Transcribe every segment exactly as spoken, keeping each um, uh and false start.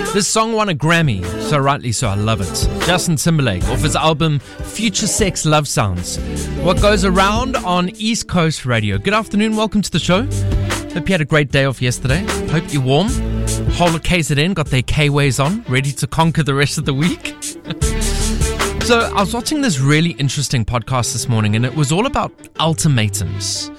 This song won a Grammy, so rightly so, I love it. Justin Timberlake, off his album Future Sex Love Sounds. What goes around on East Coast Radio. Good afternoon, welcome to the show. Hope you had a great day off yesterday. Hope you're warm. Whole of K Z N got their K-Ways on, ready to conquer the rest of the week. So I was watching this really interesting podcast this morning, and it was all about ultimatums.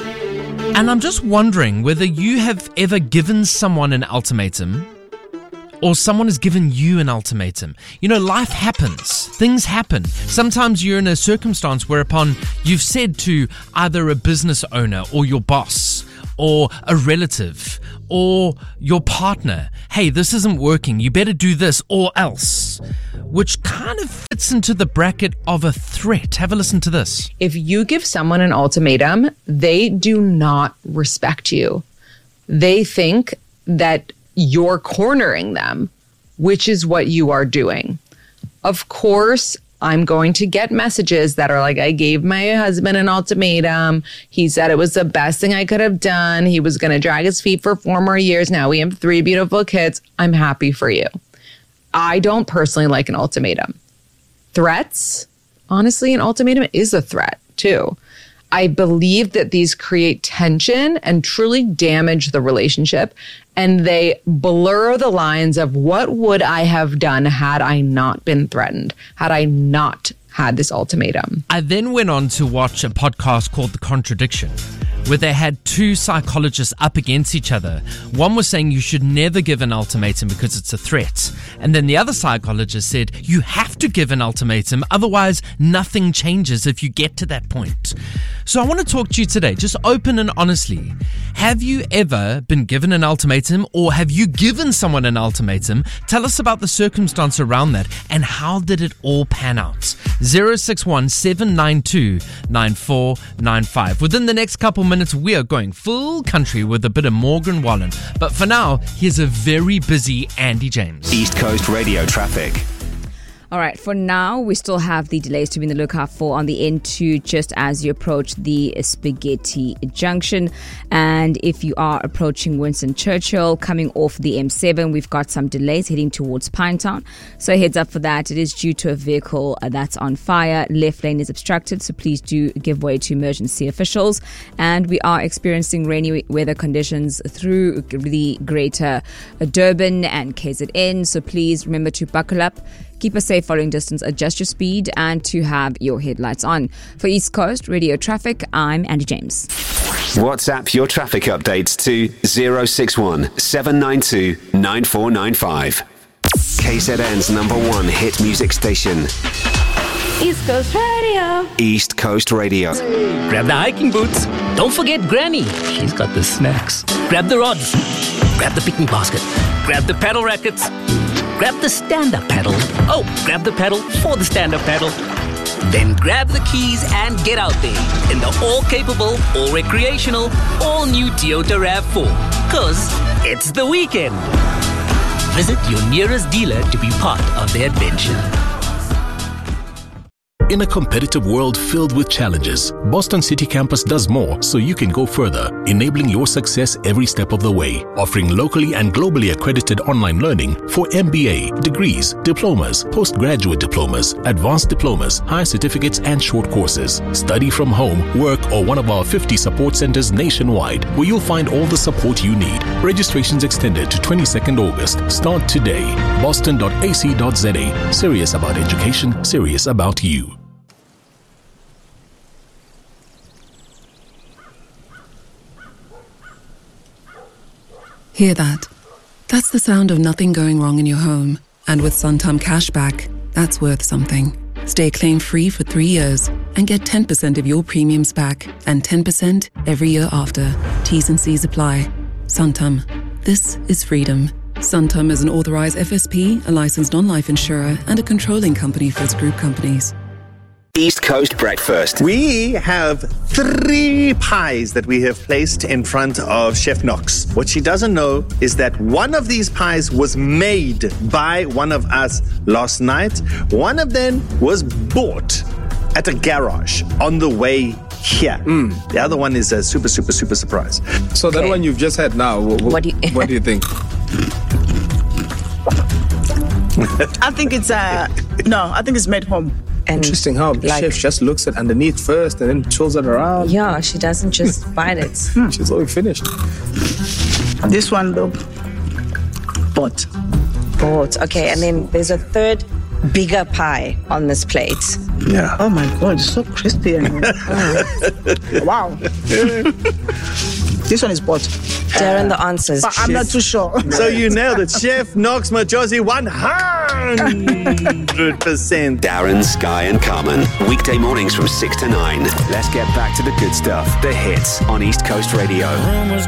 And I'm just wondering whether you have ever given someone an ultimatum or someone has given you an ultimatum. You know, life happens. Things happen. Sometimes you're in a circumstance whereupon you've said to either a business owner or your boss or a relative or your partner, hey, this isn't working. You better do this or else, which kind of fits into the bracket of a threat. Have a listen to this. If you give someone an ultimatum, they do not respect you. They think that you're cornering them, which is what you are doing. Of course, I'm going to get messages that are like, I gave my husband an ultimatum. He said it was the best thing I could have done. He was going to drag his feet for four more years. Now we have three beautiful kids. I'm happy for you. I don't personally like an ultimatum. Threats, honestly, an ultimatum is a threat too. I believe that these create tension and truly damage the relationship, and they blur the lines of what would I have done had I not been threatened, had I not had this ultimatum. I then went on to watch a podcast called The Contradiction, where they had two psychologists up against each other. One was saying you should never give an ultimatum because it's a threat. And then the other psychologist said you have to give an ultimatum, otherwise nothing changes if you get to that point. So I want to talk to you today, just open and honestly. Have you ever been given an ultimatum, or have you given someone an ultimatum? Tell us about the circumstance around that and how did it all pan out? zero six one seven nine two nine four nine five. Within the next couple minutes, we are going full country with a bit of Morgan Wallen. But for now, here's a very busy Andy James. East Coast Radio traffic. All right, for now, we still have the delays to be in the lookout for on the N two just as you approach the Spaghetti Junction. And if you are approaching Winston Churchill, coming off the M seven, we've got some delays heading towards Pinetown. So heads up for that. It is due to a vehicle that's on fire. Left lane is obstructed, so please do give way to emergency officials. And we are experiencing rainy weather conditions through the greater Durban and K Z N. So please remember to buckle up. Keep a safe following distance, adjust your speed, and to have your headlights on. For East Coast Radio Traffic, I'm Andy James. WhatsApp your traffic updates to zero six one seven nine two nine four nine five. K Z N's number one hit music station. East Coast Radio. East Coast Radio. Grab the hiking boots. Don't forget Granny. She's got the snacks. Grab the rods. Grab the picnic basket. Grab the paddle rackets. Grab the stand-up paddle. Oh, grab the paddle for the stand-up paddle. Then grab the keys and get out there in the all-capable, all-recreational, all-new Toyota RAV four. Cause it's the weekend. Visit your nearest dealer to be part of the adventure. In a competitive world filled with challenges, Boston City Campus does more so you can go further, enabling your success every step of the way, offering locally and globally accredited online learning for M B A, degrees, diplomas, postgraduate diplomas, advanced diplomas, higher certificates, and short courses. Study from home, work, or one of our fifty support centers nationwide, where you'll find all the support you need. Registrations extended to twenty-second August. Start today. boston dot a c dot z a. Serious about education, serious about you. Hear that? That's the sound of nothing going wrong in your home. And with Santam Cashback, that's worth something. Stay claim-free for three years and get ten percent of your premiums back and ten percent every year after. T's and C's apply. Santam. This is freedom. Santam is an authorized F S P, a licensed non-life insurer, and a controlling company for its group companies. East Coast Breakfast. We have three pies that we have placed in front of Chef Knox. What she doesn't know is that one of these pies was made by one of us last night. One of them was bought at a garage on the way here. Mm. The other one is a super, super, super surprise. So okay. That one you've just had now, what, what, do, you, what do you think? I think it's uh no, I think it's made home. And interesting how the like, chef just looks at underneath first and then twirls it around. Yeah, she doesn't just bite it. She's already finished. This one though, bought. Bought. Okay, and then there's a third bigger pie on this plate. Yeah. Oh my God, it's so crispy. And wow. This one is bought. Darren, the answers. But I'm not too sure. So you nailed it. Chef Knox Majosi, one hundred percent. Darren, Sky and Carmen. Weekday mornings from six to nine. Let's get back to the good stuff. The hits on East Coast Radio.